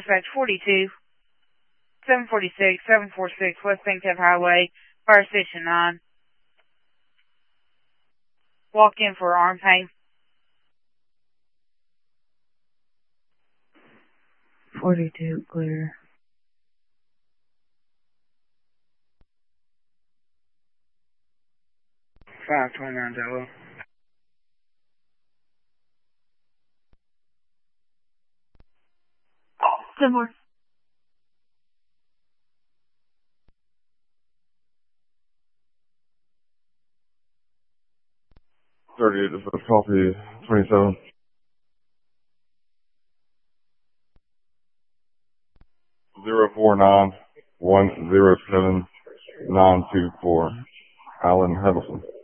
Dispatch 42, 746, 746 West Bankhead Highway, Fire Station 9. Walk in for arm pain. 42, clear. 529 Jello. Similar. 38 is a copy, 27. 049-107-924. Alan Huddleston.